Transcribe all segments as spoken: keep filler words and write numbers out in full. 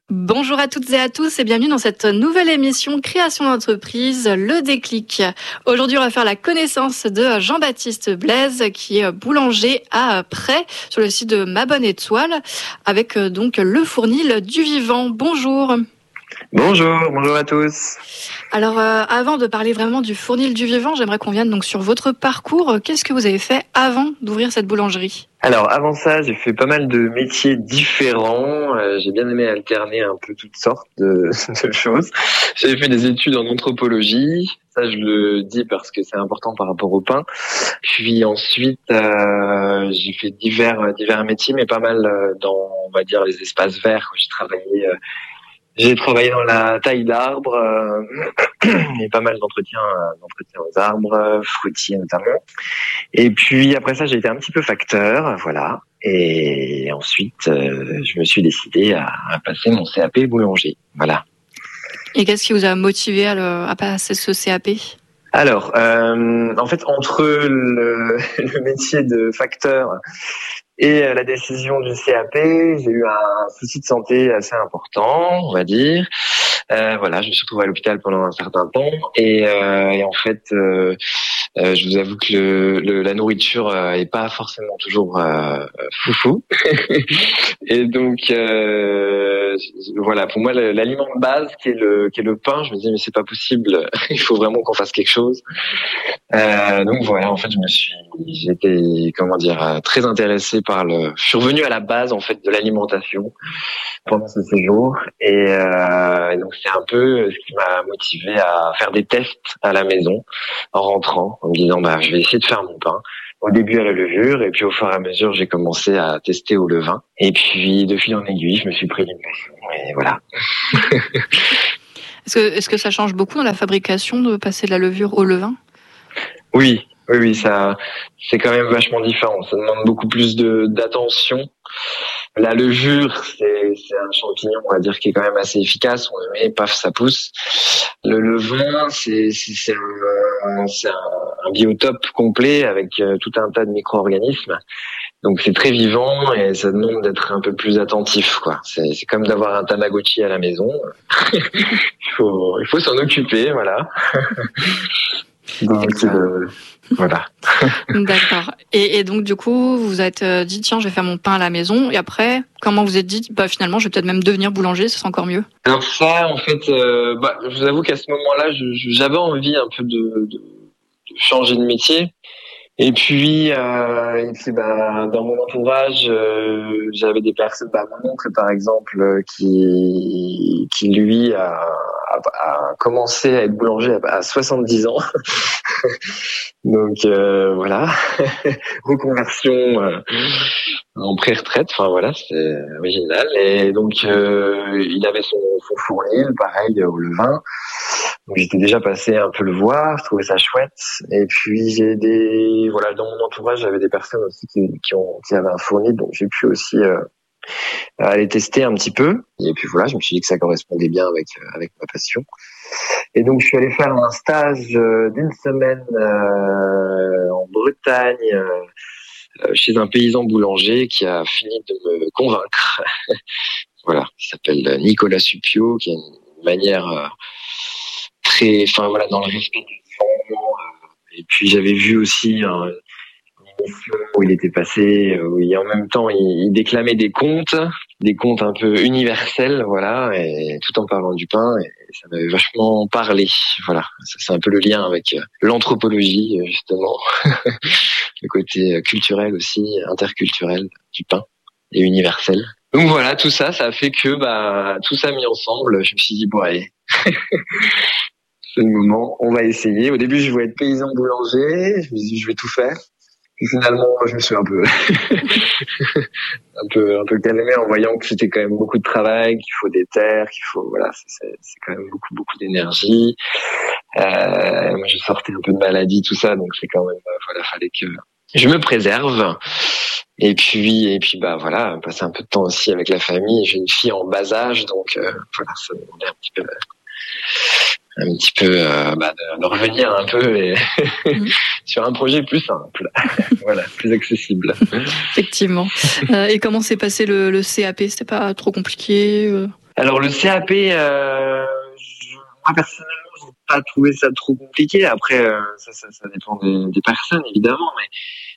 Bonjour à toutes et à tous et bienvenue dans cette nouvelle émission Création d'entreprise, le déclic. Aujourd'hui, on va faire la connaissance de Jean-Baptiste Blaise qui est boulanger à Près sur le site de Ma Bonne Étoile avec donc le fournil du vivant. Bonjour. Bonjour, bonjour à tous. Alors, euh, avant de parler vraiment du fournil du vivant, j'aimerais qu'on vienne donc sur votre parcours. Qu'est-ce que vous avez fait avant d'ouvrir cette boulangerie ? Alors, avant ça, j'ai fait pas mal de métiers différents. Euh, j'ai bien aimé alterner un peu toutes sortes de, de choses. J'avais fait des études en anthropologie. Ça, je le dis parce que c'est important par rapport au pain. Puis ensuite, euh, j'ai fait divers divers métiers, mais pas mal dans, on va dire, les espaces verts. J'ai travaillé... Euh, J'ai travaillé dans la taille d'arbres, euh, et pas mal d'entretiens, euh, d'entretiens aux arbres, euh, fruitiers notamment. Et puis après ça, j'ai été un petit peu facteur, voilà. Et ensuite, euh, je me suis décidé à, à passer mon C A P boulanger, voilà. Et qu'est-ce qui vous a motivé à, le, à passer ce C A P ? Alors, euh, en fait, entre le, le métier de facteur et la décision du C A P, j'ai eu un souci de santé assez important, on va dire. Euh, voilà, je me suis retrouvé à l'hôpital pendant un certain temps et, euh, et en fait, euh, euh, je vous avoue que le, le, la nourriture euh, est pas forcément toujours euh, foufou. Et donc, euh, voilà, pour moi, l'aliment de base qui est le qui est le pain, je me dis mais c'est pas possible, il faut vraiment qu'on fasse quelque chose. Euh, donc voilà, en fait, je me suis, j'étais, comment dire, très intéressé par le, je suis revenu à la base en fait de l'alimentation pendant ce séjour et, euh, et donc c'est un peu ce qui m'a motivé à faire des tests à la maison en rentrant, en me disant bah je vais essayer de faire mon pain. Au début à la levure et puis au fur et à mesure j'ai commencé à tester au levain et puis de fil en aiguille je me suis pris d'une passion et voilà. Est-ce que, est-ce que ça change beaucoup dans la fabrication de passer de la levure au levain ? Oui, oui, oui, ça, c'est quand même vachement différent. Ça demande beaucoup plus de d'attention. La levure, c'est, c'est un champignon, on va dire, qui est quand même assez efficace. On le met, paf, ça pousse. Le levain, c'est, c'est, c'est, un, c'est un, un biotope complet avec tout un tas de micro-organismes. Donc c'est très vivant et ça demande d'être un peu plus attentif, quoi. C'est, c'est comme d'avoir un Tamagotchi à la maison. il faut, il faut s'en occuper, voilà. Donc, euh, voilà. D'accord. Et, et donc, du coup, vous vous êtes dit, tiens, je vais faire mon pain à la maison. Et après, comment vous êtes dit, bah, finalement, je vais peut-être même devenir boulanger, ce sera encore mieux? Alors ça, en fait, euh, bah, je vous avoue qu'à ce moment-là, je, je, j'avais envie un peu de, de, de changer de métier. Et puis, euh, et puis bah, dans mon entourage, euh, j'avais des personnes, bah, mon oncle par exemple, qui, qui lui a, a, a commencé à être boulanger à soixante-dix ans. Donc euh, voilà, reconversion euh, en pré-retraite. Enfin voilà, c'est original. Et donc euh, il avait son, son fournil, pareil au levain. Donc j'étais déjà passé un peu le voir, je trouvais ça chouette. Et puis j'ai des, voilà, dans mon entourage, j'avais des personnes aussi qui, qui ont, qui avaient un fournil, donc j'ai pu aussi euh, aller tester un petit peu. Et puis voilà, je me suis dit que ça correspondait bien avec avec ma passion. Et donc je suis allé faire un stage euh, d'une semaine euh, en Bretagne euh, chez un paysan boulanger qui a fini de me convaincre. Voilà, il s'appelle Nicolas Supio, qui a une manière euh, très, enfin voilà, dans le respect du vivant. Euh, et puis j'avais vu aussi euh, une émission où il était passé, où il, en même temps il, il déclamait des contes, des contes un peu universels, voilà, et tout en parlant du pain. Et ça m'avait vachement parlé, voilà. C'est un peu le lien avec l'anthropologie justement, le côté culturel aussi, interculturel du pain et universel. Donc voilà, tout ça, ça a fait que bah tout ça mis ensemble, je me suis dit bon allez. C'est le moment, on va essayer. Au début, je voulais être paysan boulanger, je me suis dit je vais tout faire. Et finalement, je me suis un peu, un peu, un peu calmé en voyant que c'était quand même beaucoup de travail, qu'il faut des terres, qu'il faut, voilà, c'est, c'est quand même beaucoup, beaucoup d'énergie. Euh, moi, je sortais un peu de maladie, tout ça, donc c'est quand même, voilà, fallait que je me préserve. Et puis, et puis, bah voilà, passer un peu de temps aussi avec la famille. J'ai une fille en bas âge, donc euh, voilà, ça me demandait un petit peu. un petit peu euh, bah, de, de revenir un peu et mmh. sur un projet plus simple, voilà, plus accessible. Effectivement. Euh, et comment s'est passé le, le C A P ? C'était pas trop compliqué euh... Alors le C A P, euh, je, moi personnellement, j'ai pas trouvé ça trop compliqué. Après, euh, ça, ça, ça dépend des, des personnes évidemment, mais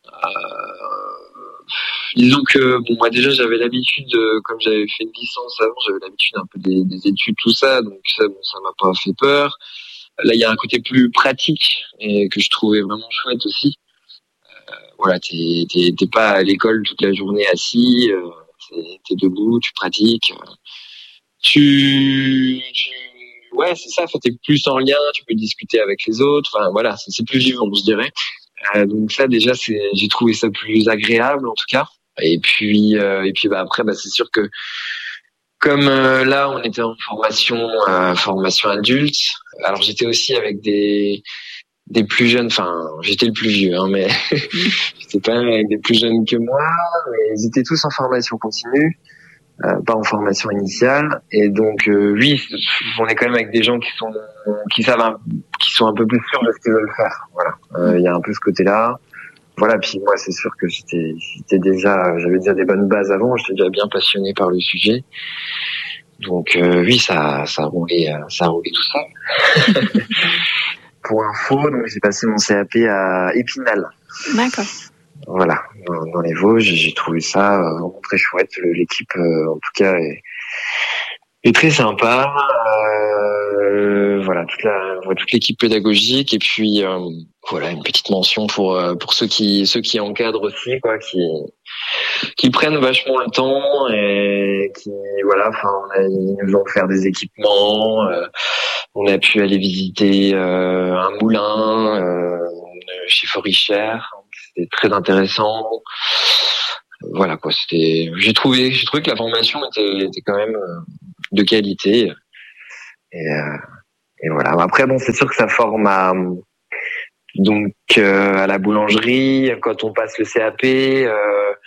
euh, disons que bon, moi déjà j'avais l'habitude, euh, comme j'avais fait une licence avant, j'avais l'habitude un peu des, des études, tout ça, donc ça, bon, ça m'a pas fait peur. Là, il y a un côté plus pratique et que je trouvais vraiment chouette aussi. Euh, voilà, t'es, t'es, t'es pas à l'école toute la journée assis, euh, t'es, t'es debout, tu pratiques. Euh, Tu, tu, ouais, c'est ça. En fait, t'es plus en lien, tu peux discuter avec les autres. Enfin, voilà, c'est, c'est plus vivant, je dirais. Euh, donc ça, déjà, c'est, j'ai trouvé ça plus agréable, en tout cas. Et puis, euh, et puis, bah après, bah c'est sûr que comme euh, là, on était en formation, euh, formation adulte. Alors, j'étais aussi avec des des plus jeunes. Enfin, j'étais le plus vieux, hein, mais j'étais pas avec des plus jeunes que moi. Mais ils étaient tous en formation continue. Euh, pas en formation initiale, et donc euh, oui, on est quand même avec des gens qui sont qui savent un, qui sont un peu plus sûrs de ce qu'ils veulent faire. Voilà, il euh, y a un peu ce côté-là. Voilà, puis moi c'est sûr que j'étais j'étais déjà j'avais déjà des bonnes bases avant, j'étais déjà bien passionné par le sujet. Donc euh, oui, ça ça a roulé ça a roulé tout ça. Pour info, donc j'ai passé mon C A P à Épinal. D'accord. Voilà, dans, dans les Vosges, j'ai trouvé ça euh, vraiment très chouette. L'équipe, euh, en tout cas, est, est très sympa. Euh, voilà, toute la, toute l'équipe pédagogique, et puis euh, voilà, une petite mention pour pour ceux qui ceux qui encadrent aussi, quoi, qui qui prennent vachement le temps et qui voilà, enfin, on a, ils nous ont offert des équipements. Euh, on a pu aller visiter euh, un moulin euh, chez Foricher. C'était très intéressant. Voilà quoi, c'était. J'ai trouvé, j'ai trouvé que la formation était, était quand même de qualité. Et, euh, et voilà. Après bon, c'est sûr que ça forme à donc euh, à la boulangerie. Quand on passe le C A P, euh,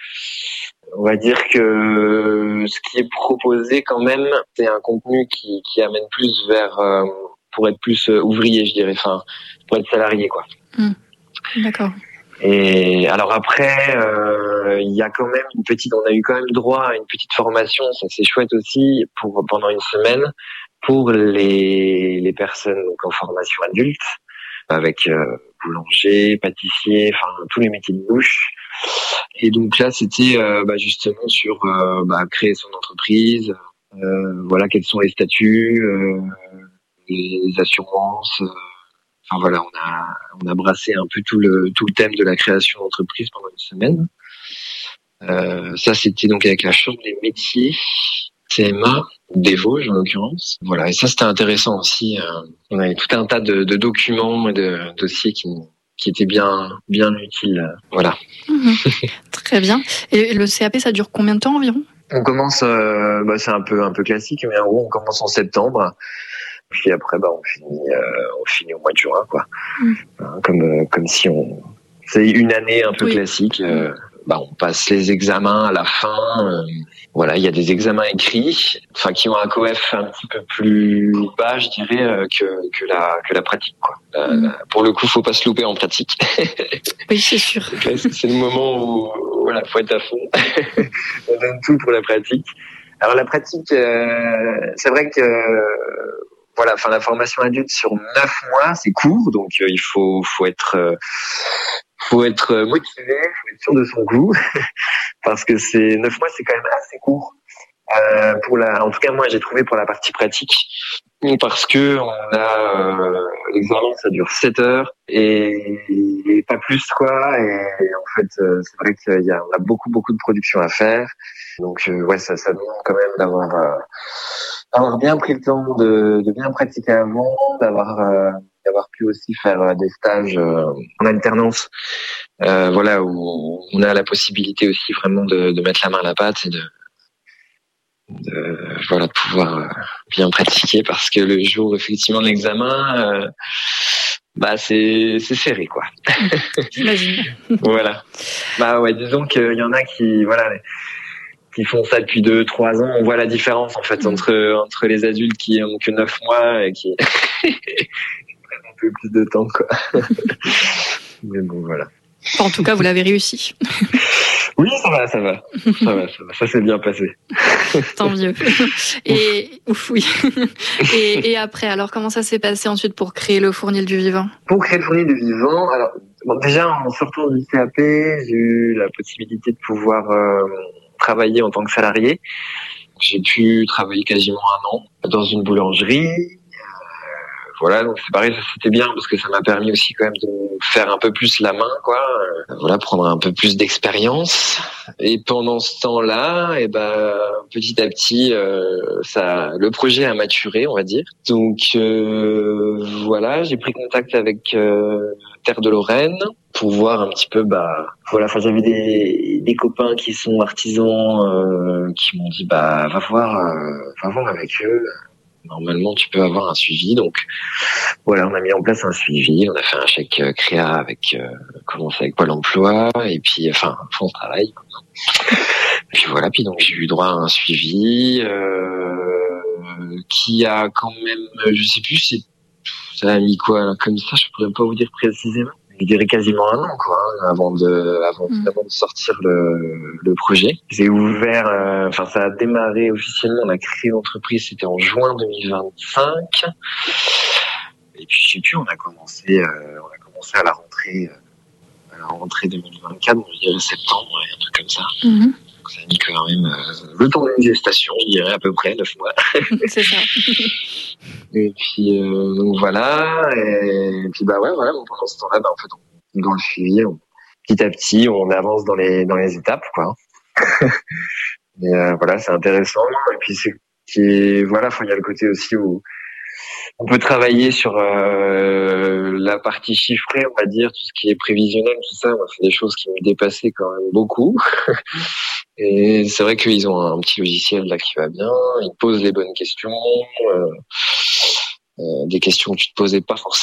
on va dire que ce qui est proposé quand même, c'est un contenu qui, qui amène plus vers euh, pour être plus ouvrier, je dirais. Enfin, pour être salarié quoi. Mmh. D'accord. Et alors après, euh, il y a quand même une petite, on a eu quand même droit à une petite formation, ça c'est chouette aussi, pour pendant une semaine pour les les personnes donc en formation adulte, avec euh, boulanger, pâtissier, enfin tous les métiers de bouche. Et donc là, c'était euh, bah, justement sur euh, bah, créer son entreprise, euh, voilà quels sont les statuts, euh, les assurances. Euh, Enfin voilà, on a on a brassé un peu tout le tout le thème de la création d'entreprise pendant une semaine. Euh, ça c'était donc avec la Chambre des métiers, C M A des Vosges en l'occurrence. Voilà, et ça c'était intéressant aussi. Euh, on avait tout un tas de, de documents et de dossiers qui qui étaient bien bien utiles. Voilà. Mmh. Très bien. Et le C A P, ça dure combien de temps environ ? On commence, euh, bah, c'est un peu un peu classique, mais en gros on commence en septembre. Puis après, bah, on finit, euh, on finit au mois de juin, quoi. Mmh. Hein, comme, euh, comme si on, c'est une année un peu oui. classique. Euh, bah, on passe les examens à la fin. Euh, voilà, il y a des examens écrits, enfin, qui ont un coef un petit peu plus bas, je dirais, euh, que, que la, que la pratique, quoi. Euh, mmh. Pour le coup, faut pas se louper en pratique. Oui, c'est sûr. Là, c'est le moment où, voilà, faut être à fond. On donne tout pour la pratique. Alors, la pratique, euh, c'est vrai que, euh, voilà, enfin la formation adulte sur neuf mois, c'est court, donc euh, il faut faut être euh, faut être motivé, faut être sûr de son coup, parce que c'est neuf mois, c'est quand même assez court. Euh, pour la, en tout cas moi j'ai trouvé pour la partie pratique, parce que on a euh, l'examen ça dure sept heures et, et pas plus quoi, et, et en fait euh, c'est vrai qu'il y a on a beaucoup beaucoup de production à faire, donc euh, ouais ça ça demande quand même d'avoir euh, avoir bien pris le temps de, de bien pratiquer avant, d'avoir euh, d'avoir pu aussi faire euh, des stages euh, en alternance, euh, voilà où on a la possibilité aussi vraiment de, de mettre la main à la pâte et de, de voilà de pouvoir euh, bien pratiquer, parce que le jour effectivement de l'examen, euh, bah c'est c'est serré quoi. J'imagine. Voilà. Bah ouais, disons qu'il y en a qui voilà. qui font ça depuis deux, trois ans, on voit la différence en fait entre entre les adultes qui ont que neuf mois et qui prennent un peu plus de temps quoi. Mais bon voilà. Enfin, en tout cas, vous l'avez réussi. Oui, ça va, ça va. Ça va, ça va. Ça s'est bien passé. Tant mieux. Et, ouf, oui. Et, et après, alors, comment ça s'est passé ensuite pour créer le Fournil du Vivant? Pour créer le Fournil du Vivant, alors, bon, déjà, en sortant du C A P, j'ai eu la possibilité de pouvoir euh, travailler en tant que salarié. J'ai pu travailler quasiment un an dans une boulangerie. Voilà, donc c'est pareil, ça c'était bien parce que ça m'a permis aussi quand même de faire un peu plus la main, quoi. Euh, voilà, prendre un peu plus d'expérience. Et pendant ce temps-là, et ben petit à petit, euh, ça, le projet a maturé, on va dire. Donc euh, voilà, j'ai pris contact avec euh, Terre de Lorraine pour voir un petit peu, bah voilà, enfin j'avais des des copains qui sont artisans, euh, qui m'ont dit bah va voir, euh, va voir avec eux. Normalement, tu peux avoir un suivi. Donc, voilà, on a mis en place un suivi. On a fait un chèque euh, créa avec, euh, commencé avec Pôle emploi et puis, enfin, fonds de travail. Et puis voilà. Puis donc, j'ai eu droit à un suivi euh, qui a quand même, je sais plus, c'est, ça a mis quoi là, comme ça. Je pourrais pas vous dire précisément. Je dirais quasiment un an, quoi, hein, avant de, avant mmh. avant de sortir le, le projet. J'ai ouvert, euh, enfin, ça a démarré officiellement. On a créé l'entreprise, c'était en juin deux mille vingt-cinq. Et puis, je sais plus, on a commencé, euh, on a commencé à la rentrée, euh, à la rentrée deux mille vingt-quatre, donc je dirais septembre, un truc comme ça. Mmh. Donc, ça a mis quand même euh, le temps d'une gestation, je dirais à peu près neuf mois. C'est ça. Et puis euh, donc voilà, et, et puis bah ouais, voilà, bon, pendant ce temps-là, bah en fait, on, dans le suivi, on, petit à petit, on avance dans les dans les étapes, quoi. Et euh, voilà, c'est intéressant. Et puis c'est qui voilà, il y a le côté aussi où on peut travailler sur euh, la partie chiffrée, on va dire, tout ce qui est prévisionnel, tout ça. Moi, c'est des choses qui me dépassaient quand même beaucoup. Et c'est vrai qu'ils ont un petit logiciel là qui va bien. Ils posent les bonnes questions, euh, euh, des questions que tu te posais pas forcément.